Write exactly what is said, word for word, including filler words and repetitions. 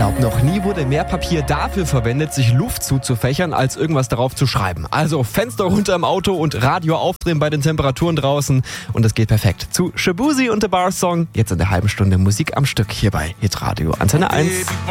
glaube, noch nie wurde mehr Papier dafür verwendet, sich Luft zuzufächern, als irgendwas darauf zu schreiben. Also Fenster runter im Auto und Radio aufdrehen bei den Temperaturen draußen. Und das geht perfekt. Zu Shaboozey und The Bar Song. Jetzt in der halben Stunde Musik am Stück hier bei Hitradio Antenne eins.